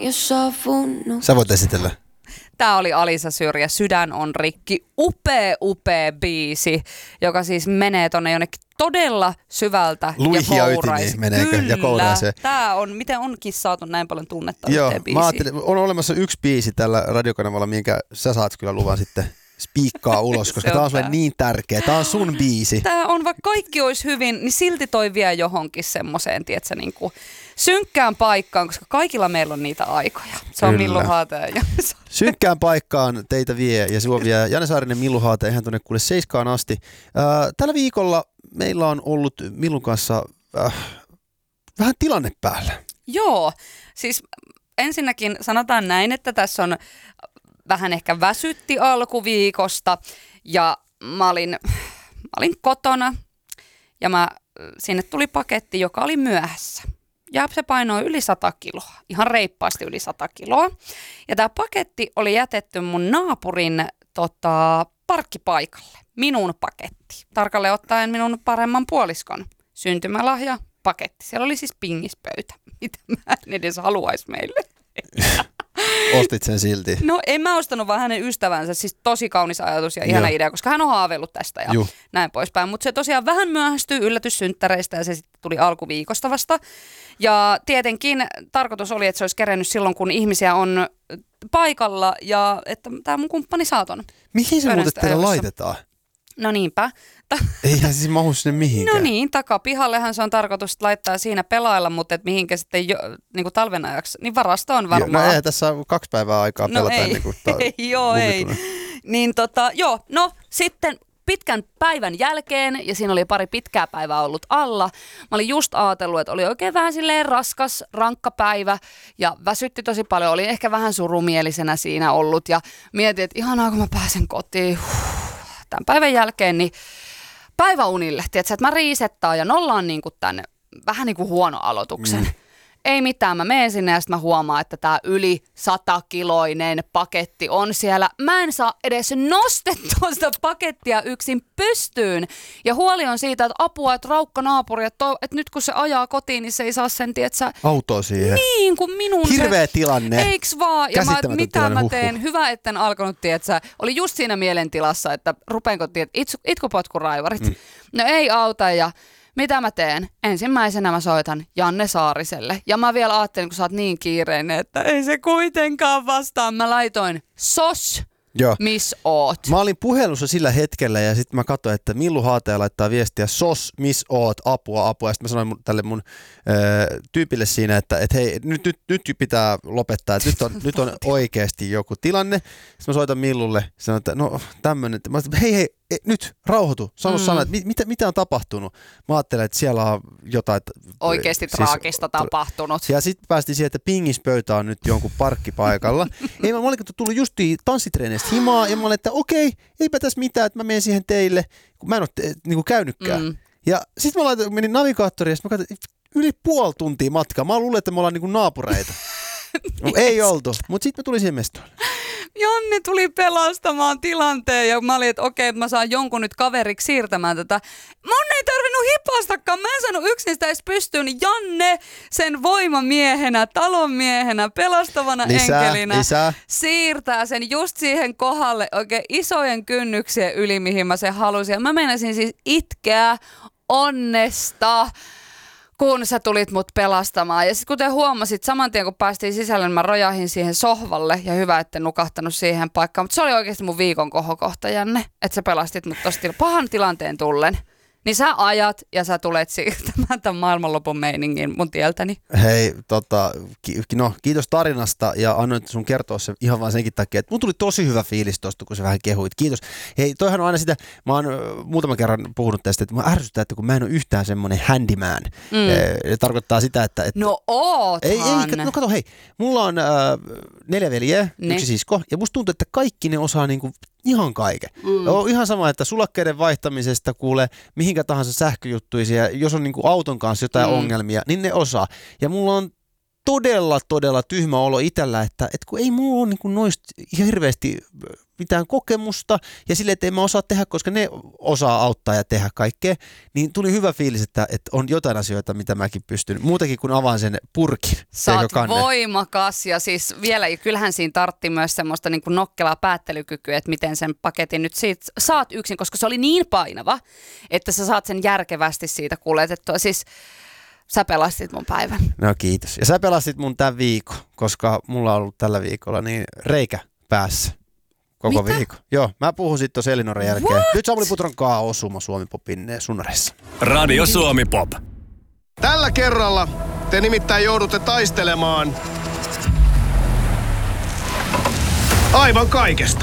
Sä voit esitellä. Tää oli Alisa Syrjä, Sydän on rikki. Upea biisi, joka siis menee tonne jonnekin todella syvältä Luihia ja kouraisiin. ytimiin meneekö ja kouraiseen. Tää on, miten onkin saatu näin paljon tunnetta Joo, yhteen biisiin. mä ajattelin, on olemassa yksi biisi tällä radiokanavalla, minkä sä saat kyllä luvan sitten spiikkaa ulos, koska tää on sulle niin tärkeä. Tää on sun biisi. Tää on, vaikka kaikki olisi hyvin, niin silti toi vie johonkin semmoseen, tietsä, niin kuin synkkään paikkaan, koska kaikilla meillä on niitä aikoja. Se on Millu Haate ja Janne Saarinen. Synkkään paikkaan teitä vie ja sua vie Janne Saarinen, Millu Haate ihan tuonne kuule 7 asti. Tällä viikolla meillä on ollut Millun kanssa vähän tilanne päällä. Joo, siis ensinnäkin sanotaan näin, että tässä on vähän ehkä väsytti alkuviikosta ja mä olin kotona ja sinne tuli paketti, joka oli myöhässä. Ja se painoi yli 100 kiloa, ihan reippaasti yli 100 kiloa. Ja tämä paketti oli jätetty mun naapurin parkkipaikalle, minun paketti. Tarkalleen ottaen minun paremman puoliskon syntymälahja paketti. Siellä oli siis pingispöytä, mitä mä en edes haluaisi meille. Ostit sen silti? No en mä ostanut, vaan hänen ystävänsä, siis tosi kaunis ajatus ja ihana idea, koska hän on haaveillut tästä ja näin poispäin. Mutta se tosiaan vähän myöhästyi yllätyssynttäreistä ja se sitten tuli alkuviikosta vasta. Ja tietenkin tarkoitus oli, että se olisi kerennyt silloin, kun ihmisiä on paikalla ja että tämä mun kumppani saaton. Mihin se muuten teillä laitetaan? No niinpä. Eihän siis mahu sinne mihinkään. No niin, takapihallehan se on tarkoitus laittaa siinä pelailla, mutta et mihinkä sitten niin talven ajaksi, niin varastoon varmaan. No ei, tässä on 2 päivää aikaa pelata. Ei. Ennen kuin ei. Niin no sitten pitkän päivän jälkeen, ja siinä oli pari pitkää päivää ollut alla, mä olin just ajatellut, että oli oikein vähän silleen raskas, rankka päivä, ja väsytti tosi paljon, olin ehkä vähän surumielisenä siinä ollut, ja mietin, että ihanaa kun mä pääsen kotiin, tämän päivän jälkeen, niin päiväunille, tiedätkö, että mä riisettaan ja nollaan niin kuin tämän vähän niin kuin huono aloituksen. Ei mitään, mä menen sinne ja sitten mä huomaan, että tää yli 100-kiloinen paketti on siellä. Mä en saa edes nostettua sitä pakettia yksin pystyyn. Ja huoli on siitä, että apua, että raukka naapuri, että nyt kun se ajaa kotiin, niin se ei saa sen, tietsä, autoa siihen. Niin kuin minun hirveä tilanne. Eiks vaan? Ja mitä mä teen? Hyvä, etten alkanut, tietsä. Oli just siinä mielentilassa, että rupeenko, itkupotkuraivarit. No ei auta ja mitä mä teen? Ensimmäisenä mä soitan Janne Saariselle. Ja mä vielä ajattelin, kun sä oot niin kiireinen, että ei se kuitenkaan vastaa. Mä laitoin SOS, miss oot. Mä olin puhelussa sillä hetkellä ja sitten mä katsoin, että Millu Haate laittaa viestiä SOS, miss oot, apua. Ja sitten mä sanoin tälle mun tyypille siinä, että hei, nyt pitää lopettaa, että nyt on oikeasti joku tilanne. Sitten mä soitan Millulle, sanoin, että no tämmönen. Mä sanoin, hei, nyt rauhoitu, sano sana, että mitä on tapahtunut. Mä ajattelen, että siellä on jotain oikeasti traagista tapahtunut. Ja sitten päästiin siihen, että pingispöytä on nyt jonkun parkkipaikalla. Mä olin tullut justiin tanssitreeneistä himaa ja mä olin, että okei, eipä tässä mitään, että mä menen siihen teille, kun mä en ole niin käynytkään. Ja sitten mä menin navigaattoriin ja sitten mä katsoin, yli puoli tuntia matkaa. Mä luulen, että me ollaan niinku naapureita. No, ei oltu, mutta sitten mä tulin siihen mestoille. Janne tuli pelastamaan tilanteen ja mä olin, että okei, mä saan jonkun nyt kaveriksi siirtämään tätä. Mun ei tarvinnut hipastakaan, mä en saanut yksin sitä edes pystyyn, niin Janne sen voimamiehenä, talonmiehenä, pelastavana enkelinä siirtää sen just siihen kohdalle oikein isojen kynnyksien yli, mihin mä sen halusin. Ja mä meinasin siis itkeä onnesta, kun sä tulit mut pelastamaan. Ja sitten kuten huomasit, saman tien kun päästiin sisälle, niin mä rojahin siihen sohvalle. Ja hyvä, etten nukahtanut siihen paikkaan. Mutta se oli oikeasti mun viikon kohokohta, Janne. Että sä pelastit mut tosta pahan tilanteen tullen. Niin sä ajat ja sä tulet siirtämään tämän maailmanlopun meiningin mun tieltäni. Hei, kiitos tarinasta ja annoit sun kertoa se ihan vaan senkin takia, että mun tuli tosi hyvä fiilis tosta, kun sä vähän kehuit. Kiitos. Hei, toihan on aina sitä, mä oon muutaman kerran puhunut tästä, että mä ärsyttää, että kun mä en ole yhtään semmonen handyman. Tarkoittaa sitä, että no oothan. No kato, hei, mulla on 4 veljeä, yksi sisko, ja musta tuntuu, että kaikki ne osaa niinku ihan kaiken. On ihan sama, että sulakkeiden vaihtamisesta kuulee mihinkä tahansa sähköjuttuisia, jos on niinku auton kanssa jotain ongelmia, niin ne osaa. Ja mulla on todella tyhmä olo itsellä, että kun ei mulla ole niin noista hirveästi mitään kokemusta ja sille, että en mä osaa tehdä, koska ne osaa auttaa ja tehdä kaikkea, niin tuli hyvä fiilis, että on jotain asioita, mitä mäkin pystyn. Muutenkin kun avaan sen purkin. Sä oot voimakas ja siis vielä, kyllähän siinä tartti myös semmoista niin kuin nokkelaa päättelykykyä, että miten sen paketin nyt siitä saat yksin, koska se oli niin painava, että sä saat sen järkevästi siitä kuljetettua. Siis sä pelastit mun päivän. No kiitos. Ja sä pelastit mun tämän viikon, koska mulla on ollut tällä viikolla niin reikä päässä. Koko viikon. Joo, mä puhun sitten tuossa Elinoran jälkeen. What? Nyt Samuli Putron osuma Suomi Popin sunnareissa. Radio Suomi Pop. Tällä kerralla te nimittäin joudutte taistelemaan aivan kaikesta.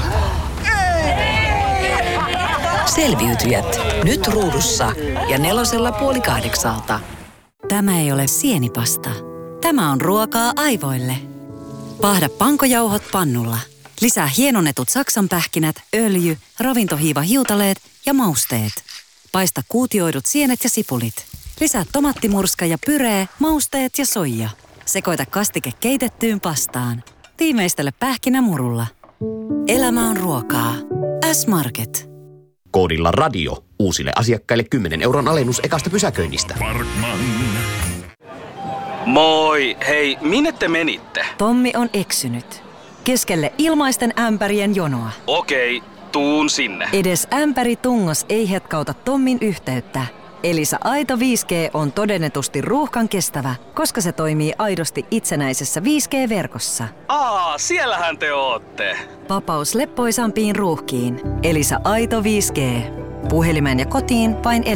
Selviytyjät. Nyt ruudussa ja 7:30. Tämä ei ole sienipasta. Tämä on ruokaa aivoille. Paahda pankojauhot pannulla. Lisää hienonnetut saksanpähkinät, öljy, ravintohiivahiutaleet ja mausteet. Paista kuutioidut sienet ja sipulit. Lisää tomattimurska ja pyree, mausteet ja soija. Sekoita kastike keitettyyn pastaan. Tiimeistele pähkinämurulla. Elämä on ruokaa. S-Market. Koodilla radio uusille asiakkaille 10 € alennus ekasta pysäköinnistä. Moi, hei, minne te menitte? Tommi on eksynyt. Keskelle ilmaisten ämpärien jonoa. Okei, tuun sinne. Edes ämpäritungos ei hetkauta Tommin yhteyttä. Elisa Aito 5G on todennetusti ruuhkan kestävä, koska se toimii aidosti itsenäisessä 5G-verkossa. Siellähän te ootte. Vapaus leppoisampiin ruuhkiin. Elisa Aito 5G. Puhelimeen ja kotiin vain